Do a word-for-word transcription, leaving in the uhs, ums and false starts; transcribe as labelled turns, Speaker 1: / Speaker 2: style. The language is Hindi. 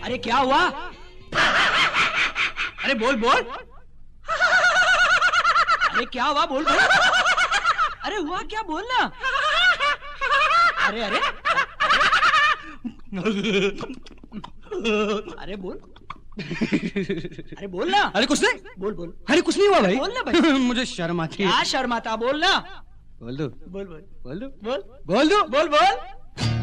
Speaker 1: अरे क्या हुआ? अरे बोल बोल। अरे क्या हुआ? बोल बोल। अरे हुआ क्या? बोल ना। अरे अरे अरे बोल। अरे बोल ना।
Speaker 2: अरे कुछ नहीं।
Speaker 1: बोल बोल।
Speaker 2: अरे कुछ नहीं हुआ भाई।
Speaker 1: बोल ना भाई।
Speaker 2: मुझे शर्म आती है।
Speaker 1: क्या शर्म आता? बोल ना।
Speaker 2: बोल दो।
Speaker 1: बोल बोल।
Speaker 2: बोल दो।
Speaker 1: बोल
Speaker 2: बोल दो।
Speaker 1: बोल बोल।